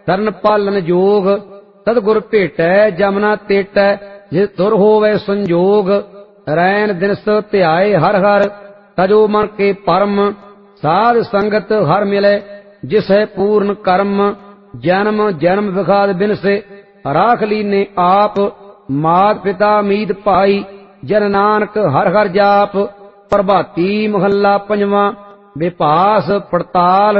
ਤਰਨ ਪਾਲਨ ਜੋਗ। ਸਤਿਗੁਰ ਭੇਟੈ ਜਮਨਾ ਤੇਟੈ, ਜਿਸ ਤੁਰ ਹੋਵੇ ਸੰਜੋਗ। ਰੈਣ ਦਿਨਸ ਧਿਆਏ ਹਰ ਹਰ, ਤਜੋ ਮਨ ਕੇ ਪਰਮ। ਸਾਧ ਸੰਗਤ ਹਰ ਮਿਲੇ, ਜਿਸੈ ਪੂਰਨ ਕਰਮ। ਜਨਮ ਜਨਮ ਵਿਖਾਦ ਬਿਨਸੇ, ਰਾਖ ਲੀਨੇ ਆਪ। ਮਾਤ ਪਿਤਾ ਮੀਤ ਭਾਈ, ਜਨ ਨਾਨਕ ਹਰ ਹਰ ਜਾਪ। ਪ੍ਰਭਾਤੀ ਮਹੱਲਾ ਪੰਜਵਾਂ। ਵਿਪਾਸ ਪੜਤਾਲ